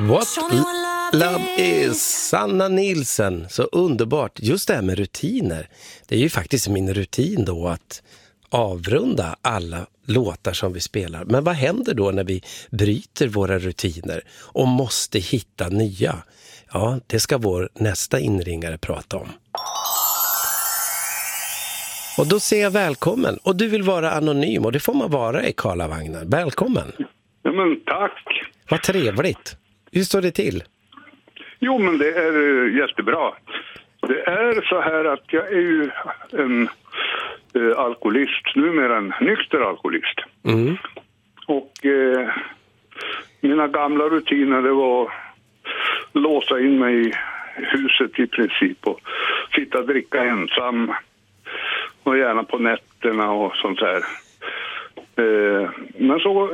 What Love Is, Sanna Nilsson. Så underbart. Just det här med rutiner. Det är ju faktiskt min rutin då att avrunda alla låtar som vi spelar. Men vad händer då när vi bryter våra rutiner och måste hitta nya? Ja, det ska vår nästa inringare prata om. Och då säger jag välkommen. Och du vill vara anonym, och det får man vara i Karlavagnen. Välkommen. Ja, men tack. Vad trevligt. Hur står det till? Jo, men det är jättebra. Det är så här att jag är ju en alkoholist, numera en nykter alkoholist. Mm. Och mina gamla rutiner, det var låsa in mig i huset i princip och sitta och dricka ensam. Och gärna på nätterna och sånt där. Men så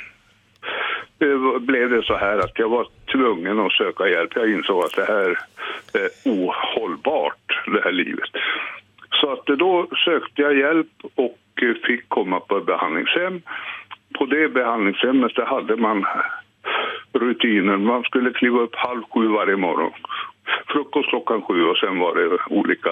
blev det så här att jag var tvungen att söka hjälp. Jag insåg att det här är ohållbart, det här livet. Så att då sökte jag hjälp och fick komma på behandlingshem. På det behandlingshemmet där hade man rutiner. Man skulle kliva upp 6:30 varje morgon. Frukost 7:00 och sen var det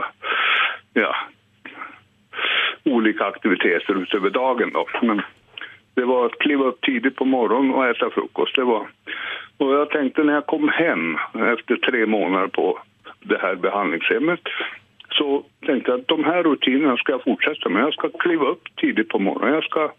olika aktiviteter utöver dagen då. Men det var att kliva upp tidigt på morgonen och äta frukost. Och jag tänkte när jag kom hem efter 3 månader på det här behandlingshemmet, så tänkte jag att de här rutinerna ska jag fortsätta med. Jag ska kliva upp tidigt på morgonen. Jag ska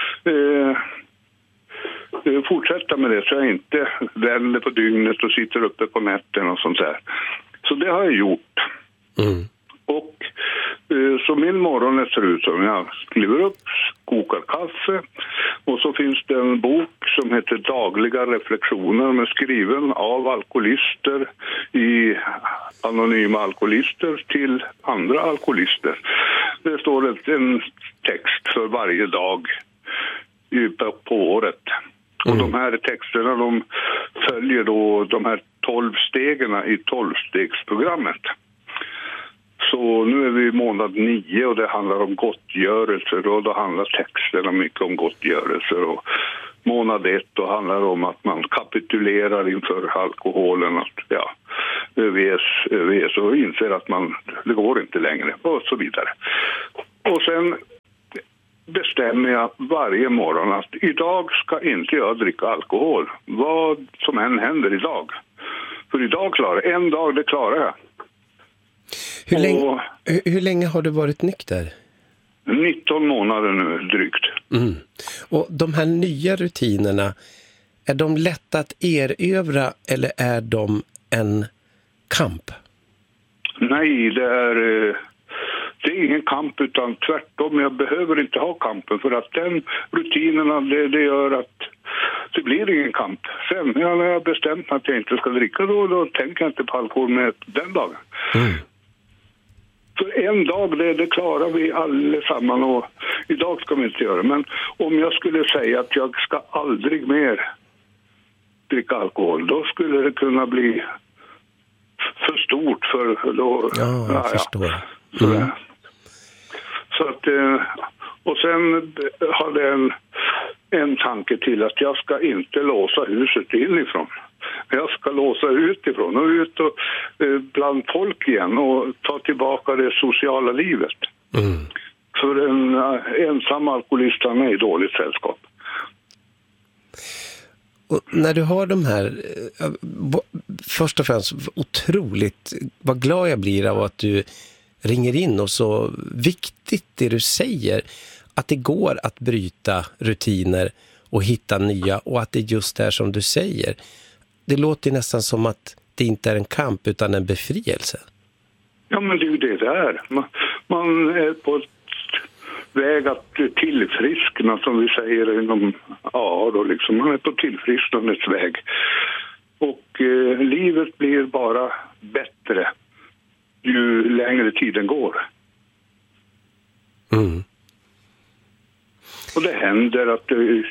fortsätta med det så jag inte vänder på dygnet och sitter uppe på nätten och sånt där. Så det har jag gjort. Mm. Och så min morgon ser ut som jag kliver upp, kokar kaffe och så finns det en bok som heter Dagliga reflektioner med skriven av alkoholister i anonyma alkoholister till andra alkoholister. Det står en text för varje dag på året. Och de här texterna de följer då de här 12 stegen i 12-stegsprogrammet. Så nu är vi i månad 9 och det handlar om gottgörelser och då handlar texterna mycket om gottgörelser. Och månad 1 då handlar om att man kapitulerar inför alkoholen, att överges och inser att det går inte längre och så vidare. Och sen bestämmer jag varje morgon att idag ska inte jag dricka alkohol. Vad som än händer idag. För idag det klarar jag. Hur länge har du varit nykter? 19 månader nu drygt. Mm. Och de här nya rutinerna, är de lätta att erövra eller är de en kamp? Nej, det är ingen kamp utan tvärtom. Jag behöver inte ha kampen för att den rutinerna det gör att det blir ingen kamp. Sen när jag har bestämt att jag inte ska dricka då tänker jag inte på alkohol med den dagen. Mm. För en dag, det klarar vi allesammans och idag ska vi inte göra. Men om jag skulle säga att jag ska aldrig mer dricka alkohol, då skulle det kunna bli för stort för då. Ja, jag förstår. Mm. Så att, och sen hade jag en tanke till att jag ska inte låsa huset inifrån. Jag ska låsa utifrån och ut och bland folk igen och ta tillbaka det sociala livet. Mm. För en ensam alkoholist är i dåligt sällskap. Och när du har de här, först och främst otroligt, vad glad jag blir av att du ringer in och så viktigt det du säger, att det går att bryta rutiner och hitta nya och att det är just där som du säger. Det låter nästan som att det inte är en kamp utan en befrielse. Ja, men det är ju det är. Man är på väg att tillfriskna, som vi säger inom då liksom. Man är på tillfrisknandets väg. Och livet blir bara bättre ju längre tiden går. Mm. Och det händer att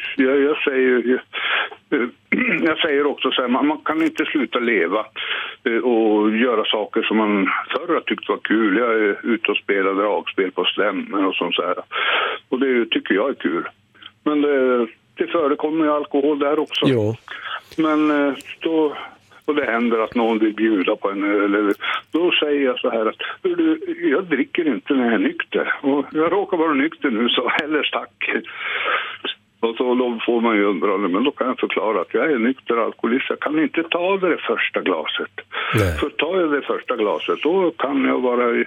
jag säger också så här, man kan inte sluta leva och göra saker som man förr har tyckt var kul. Jag är ute och spelar dragspel på stämmor och sånt så här. Och det tycker jag är kul. Men det förekommer ju alkohol där också. Jo. Men då, och det händer att någon vill bjuda på en öl, då säger jag så här att jag dricker inte när jag är nykter. Och jag råkar vara nykter nu, så eller tack. Och så då får man ju undra, men då kan jag förklara att jag är nykter alkoholist. Jag kan inte ta det första glaset. Nej. För tar jag det första glaset, då kan jag vara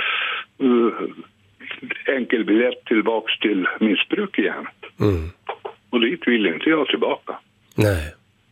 enkelbiljett tillbaks till missbruk igen. Och dit vill inte jag tillbaka. Nej.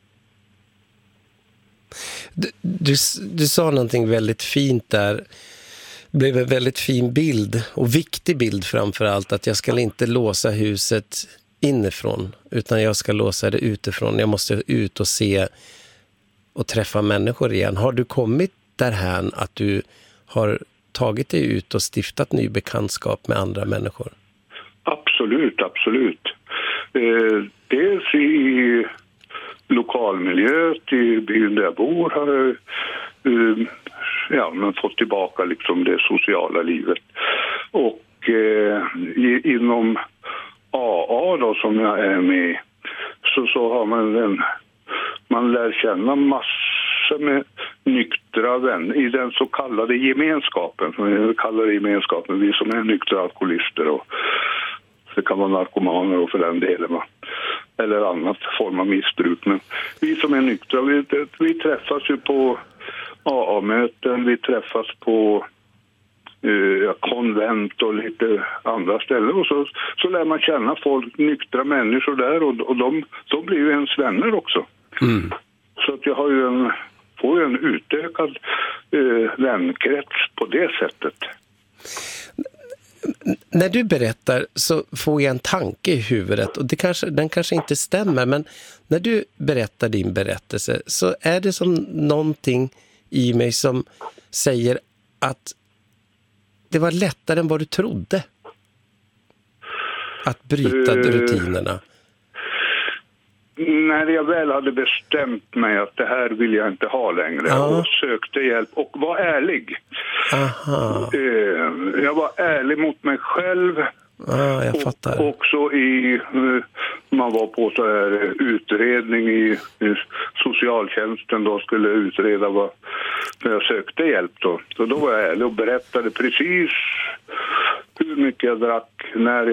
Du sa någonting väldigt fint där. Det blev en väldigt fin bild och viktig bild framför allt, att jag ska inte låsa huset inifrån utan jag ska låsa det utifrån. Jag måste ut och se och träffa människor igen. Har du kommit därhän att du har tagit dig ut och stiftat ny bekantskap med andra människor? Absolut. Dels i lokalmiljö, i byn där jag bor, har jag fått tillbaka liksom det sociala livet. Och inom AA då, som jag är med, så har man lär känna massor med nyktra vänner i den så kallade gemenskapen. Vi kallar det gemenskapen, vi som är nyktra alkoholister, och det kan vara narkomaner och för den delen, eller annat form av missbruk. Men vi som är nyktra, vi träffas ju på AA-möten, vi träffas på konvent och lite andra ställen, och så lär man känna folk, nyktra människor där, och de blir ju ens vänner också. Så att jag har får ju en utökad vänkrets på det sättet. När du berättar så får jag en tanke i huvudet, och den kanske inte stämmer, men när du berättar din berättelse så är det som någonting i mig som säger att det var lättare än vad du trodde att bryta rutinerna. När jag väl hade bestämt mig att det här vill jag inte ha längre, och sökte hjälp och var ärlig. Aha. Jag var ärlig mot mig själv. Jag fattar. Och också man var på så här utredning i socialtjänsten, då skulle utreda när jag sökte hjälp då. Så då var jag ärlig och berättade precis hur mycket jag drack, när